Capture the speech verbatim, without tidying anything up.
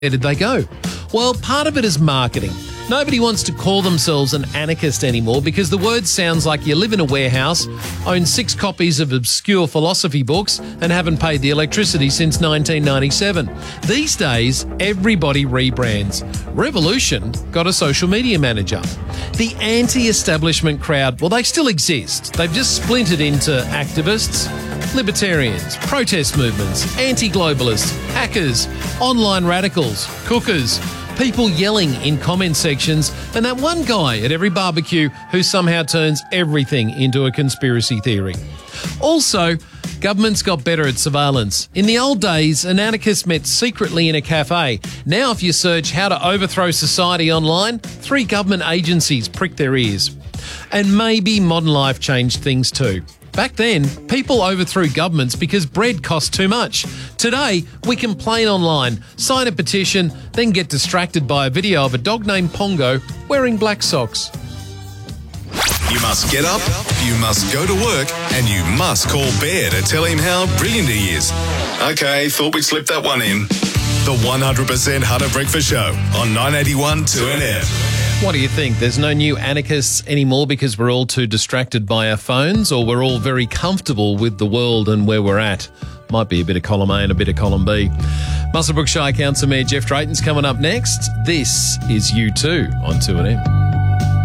Where did they go? Well, part of it is marketing. Nobody wants to call themselves an anarchist anymore because the word sounds like you live in a warehouse, own six copies of obscure philosophy books, and haven't paid the electricity since nineteen ninety-seven. These days, everybody rebrands. Revolution got a social media manager. The anti-establishment crowd, well, they still exist. They've just splintered into activists, libertarians, protest movements, anti-globalists, hackers, online radicals, cookers, people yelling in comment sections, and that one guy at every barbecue who somehow turns everything into a conspiracy theory. Also, governments got better at surveillance. In the old days, an anarchist met secretly in a cafe. Now, if you search how to overthrow society online, three government agencies prick their ears. And maybe modern life changed things too. Back then, people overthrew governments because bread cost too much. Today, we complain online, sign a petition, then get distracted by a video of a dog named Pongo wearing black socks. You must get up, you must go to work, and you must call Bear to tell him how brilliant he is. Okay, thought we'd slip that one in. The one hundred percent Hunter Breakfast Show on nine eighty-one two N F. What do you think? There's no new anarchists anymore because we're all too distracted by our phones, or we're all very comfortable with the world and where we're at? Might be a bit of column A and a bit of column B. Muswellbrook Shire Council Mayor Jeff Drayton's coming up next. This is U two on two N M.